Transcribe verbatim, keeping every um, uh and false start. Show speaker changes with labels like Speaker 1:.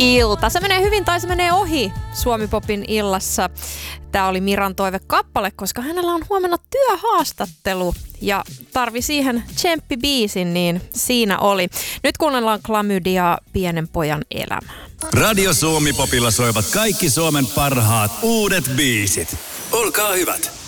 Speaker 1: ilta. Se menee hyvin tai se menee ohi Suomi-popin illassa. Tämä oli Miran toivekappale, koska hänellä on huomenna työhaastattelu ja tarvi siihen tsemppibiisin, niin siinä oli. Nyt kuunnellaan Klamydia, Pienen pojan elämää.
Speaker 2: Radio Suomi-popilla soivat kaikki Suomen parhaat uudet biisit. Olkaa hyvät.